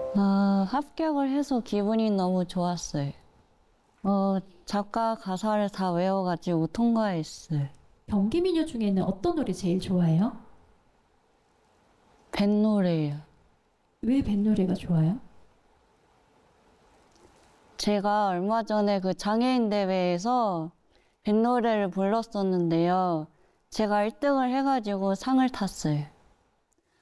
합격을 해서 기분이 너무 좋았어요. 작가 가사를 다 외워가지고 통과했어요. 경기민요 중에는 어떤 노래 제일 좋아해요? 뱃노래예요. 왜 뱃노래가 좋아요? 제가 얼마 전에 그 장애인 대회에서 뱃노래를 불렀었는데요. 제가 1등을 해가지고 상을 탔어요.